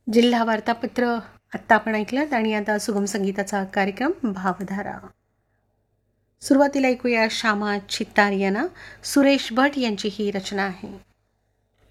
जिल्हा वार्तापत्र आत्ता आपण ऐकलं आणि आता सुगम संगीताचा कार्यक्रम भावधारा. सुरुवातीला ऐकूया श्यामा चित्तार यांना. सुरेश भट यांची ही रचना आहे.